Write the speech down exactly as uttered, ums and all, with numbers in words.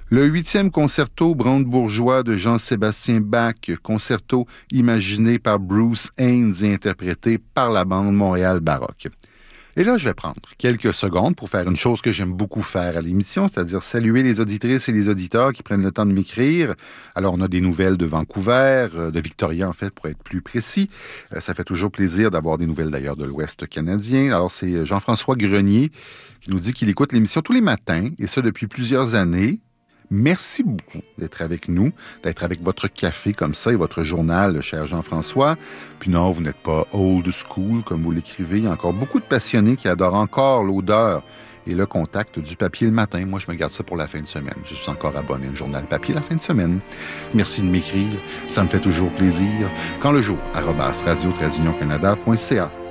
Le huitième concerto brandebourgeois de Jean-Sébastien Bach, concerto imaginé par Bruce Haynes et interprété par la bande Montréal Baroque. Et là, je vais prendre quelques secondes pour faire une chose que j'aime beaucoup faire à l'émission, c'est-à-dire saluer les auditrices et les auditeurs qui prennent le temps de m'écrire. Alors, on a des nouvelles de Vancouver, de Victoria, en fait, pour être plus précis. Ça fait toujours plaisir d'avoir des nouvelles, d'ailleurs, de l'Ouest canadien. Alors, c'est Jean-François Grenier qui nous dit qu'il écoute l'émission tous les matins, et ça depuis plusieurs années. Merci beaucoup d'être avec nous, d'être avec votre café comme ça et votre journal, cher Jean-François. Puis non, vous n'êtes pas old school, comme vous l'écrivez. Il y a encore beaucoup de passionnés qui adorent encore l'odeur et le contact du papier le matin. Moi, je me garde ça pour la fin de semaine. Je suis encore abonné au journal papier la fin de semaine. Merci de m'écrire. Ça me fait toujours plaisir. Quand le jour, arobase radio tiret union canada point c a.